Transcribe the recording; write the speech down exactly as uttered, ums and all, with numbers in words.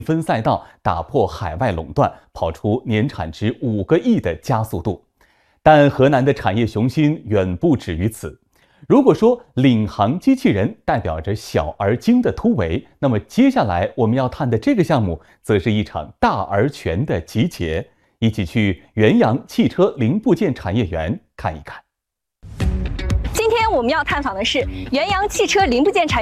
分赛道，打破海外垄断，跑出年产值五个亿的加速度。但河南的产业雄心远不止于此。如果说领航机器人代表着小而精的突围，那么接下来我们要探的这个项目，则是一场大而全的集结。一起去元阳汽车零部件产业园看一看。 今天我们要探访的是元阳汽车零部件产